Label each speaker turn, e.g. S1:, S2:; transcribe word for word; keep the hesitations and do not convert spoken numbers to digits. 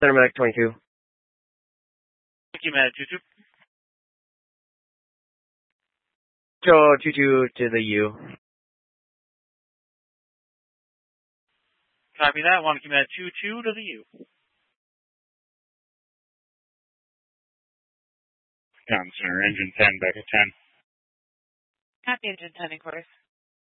S1: Center Medic twenty-two.
S2: Thank you, Med two two.
S1: Joe two two to the U.
S2: Copy that. One Med two two to the U.
S3: Comm Center, Engine ten back at ten.
S4: Copy, Engine ten in course.